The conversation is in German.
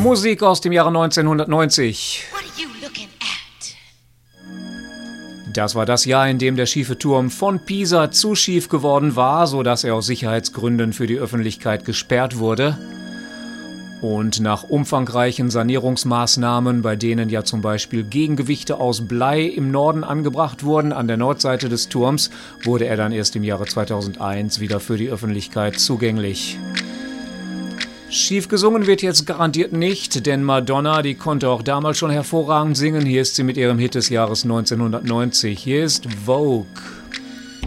Musik aus dem Jahre 1990. What are you looking at? Das war das Jahr, in dem der schiefe Turm von Pisa zu schief geworden war, sodass er aus Sicherheitsgründen für die Öffentlichkeit gesperrt wurde. Und nach umfangreichen Sanierungsmaßnahmen, bei denen ja zum Beispiel Gegengewichte aus Blei im Norden angebracht wurden, an der Nordseite des Turms, wurde er dann erst im Jahre 2001 wieder für die Öffentlichkeit zugänglich. Schief gesungen wird jetzt garantiert nicht, denn Madonna, die konnte auch damals schon hervorragend singen. Hier ist sie mit ihrem Hit des Jahres 1990. Hier ist Vogue.